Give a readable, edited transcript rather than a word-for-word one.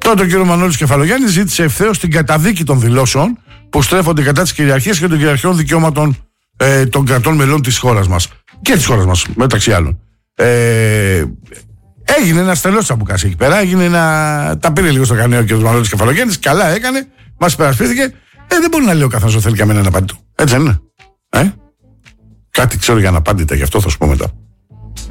Τότε ο κ. Μανώλης Κεφαλογιάννης ζήτησε ευθέως την καταδίκη των δηλώσεων που στρέφονται κατά της κυριαρχίας και των κυριαρχικών δικαιώματων των κρατών μελών της χώρας μας. Και της χώρας μας, μεταξύ άλλων. Έγινε ένα τρελός τσαμπουκάς εκεί πέρα. Τα πήρε λίγο στο κανένα ο κ. Μανώλης Κεφαλογιάννης. Καλά έκανε, μας υπερασπίστηκε. Δεν μπορεί να λέει ο καθένας ότι θέλει καμένα αναπάντητο. Έτσι δεν είναι. Κάτι ξέρω για αναπάντητα, γι' αυτό θα σου πω μετά.